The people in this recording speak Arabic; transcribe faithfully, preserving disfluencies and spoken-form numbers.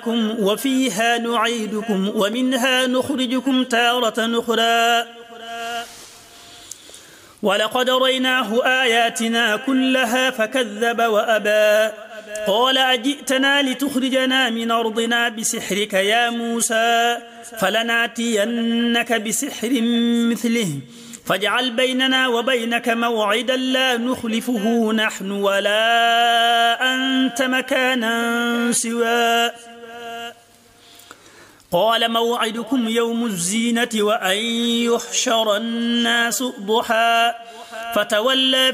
وفيها نعيدكم ومنها نخرجكم تارة أخرى ولقد ريناه آياتنا كلها فكذب وأبى قال أجئتنا لتخرجنا من أرضنا بسحرك يا موسى فلناتينك بسحر مثله فاجعل بيننا وبينك موعدا لا نخلفه نحن ولا أنت مكانا سوى قال موعدكم يوم الزينة وأن يحشر الناس ضحى فتولى